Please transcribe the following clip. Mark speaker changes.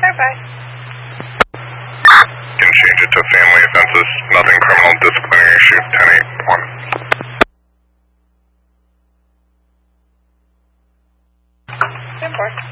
Speaker 1: Bye.
Speaker 2: Can change it to family offenses, nothing criminal, disciplinary issue, 10-8-1.
Speaker 1: 10-4.